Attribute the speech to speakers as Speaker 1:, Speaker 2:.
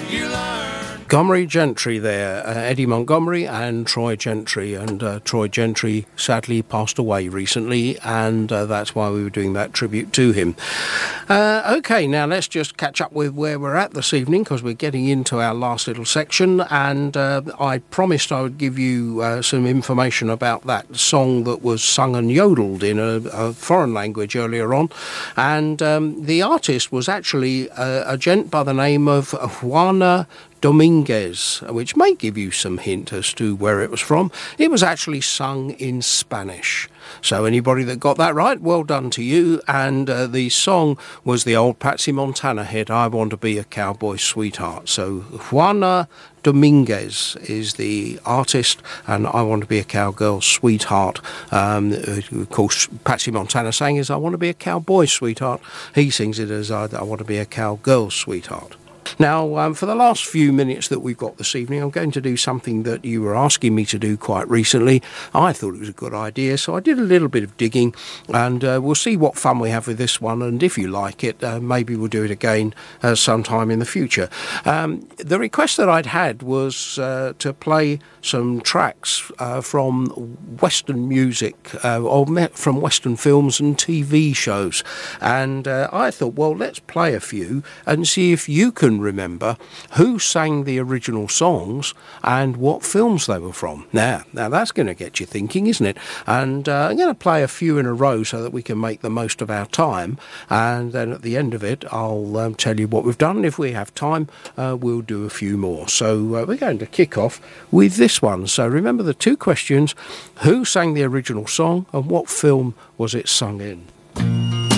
Speaker 1: you learn.
Speaker 2: Montgomery Gentry there, Eddie Montgomery and Troy Gentry, and Troy Gentry sadly passed away recently, and that's why we were doing that tribute to him. Okay, now let's just catch up with where we're at this evening, because we're getting into our last little section, and I promised I would give you some information about that song that was sung and yodeled in a foreign language earlier on, and the artist was actually a gent by the name of Juana Dominguez, which may give you some hint as to where it was from. It was actually sung in Spanish. So anybody that got that right, well done to you. And the song was the old Patsy Montana hit, I Want to Be a Cowboy Sweetheart. So Juana Dominguez is the artist, and I Want to Be a Cowgirl Sweetheart. Of course, Patsy Montana sang is I Want to Be a Cowboy Sweetheart. He sings it as I Want to Be a Cowgirl Sweetheart. Now, for the last few minutes that we've got this evening, I'm going to do something that you were asking me to do quite recently. I thought it was a good idea, so I did a little bit of digging, and we'll see what fun we have with this one, and if you like it, maybe we'll do it again sometime in the future. The request that I'd had was to play some tracks from Western music, or from Western films and TV shows, and I thought, well, let's play a few and see if you can remember who sang the original songs and what films they were from. Now that's going to get you thinking, isn't it? And I'm going to play a few in a row so that we can make the most of our time, and then at the end of it I'll tell you what we've done. If we have time, we'll do a few more. So we're going to kick off with this one. So remember the two questions: who sang the original song and what film was it sung in?